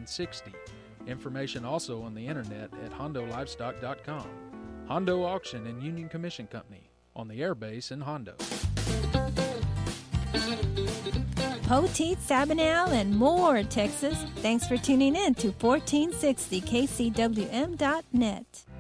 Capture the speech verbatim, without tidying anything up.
sixty. Information also on the internet at hondo livestock dot com. Hondo Auction and Union Commission Company, on the airbase in Hondo. Poteet, Sabinal, and more, Texas. Thanks for tuning in to fourteen sixty K C W M dot net.